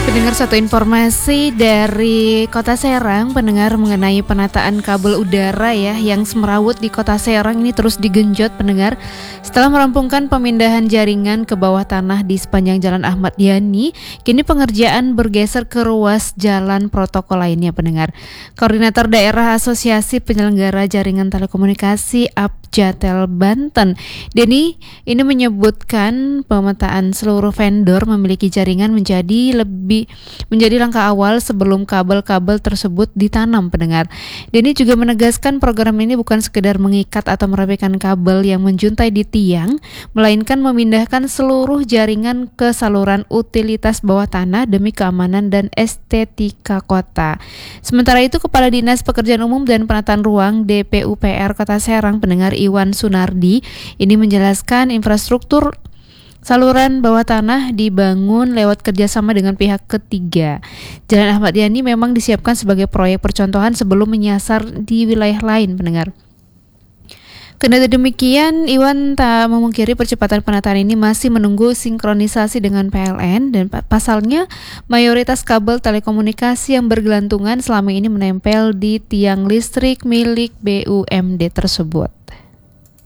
Pendengar, satu informasi dari Kota Serang, pendengar, mengenai penataan kabel udara ya yang semerawut di Kota Serang ini terus digenjot pendengar. Setelah merampungkan pemindahan jaringan ke bawah tanah di sepanjang Jalan Ahmad Yani, kini pengerjaan bergeser ke ruas jalan protokol lainnya pendengar. Koordinator Daerah Asosiasi Penyelenggara Jaringan Telekomunikasi Abjatel Banten, Denny, ini menyebutkan pemetaan seluruh vendor memiliki jaringan menjadi langkah awal sebelum kabel-kabel tersebut ditanam pendengar. Denny juga menegaskan program ini bukan sekedar mengikat atau merapikan kabel yang menjuntai di tiang, melainkan memindahkan seluruh jaringan ke saluran utilitas bawah tanah demi keamanan dan estetika kota. Sementara itu, Kepala Dinas Pekerjaan Umum dan Penataan Ruang DPUPR Kota Serang, pendengar, Iwan Sunardi, ini menjelaskan infrastruktur saluran bawah tanah dibangun lewat kerjasama dengan pihak ketiga. Jalan Ahmad Yani memang disiapkan sebagai proyek percontohan sebelum menyasar di wilayah lain pendengar. Kendati demikian, Iwan tak memungkiri percepatan penataan ini masih menunggu sinkronisasi dengan PLN, dan pasalnya mayoritas kabel telekomunikasi yang bergelantungan selama ini menempel di tiang listrik milik BUMD tersebut.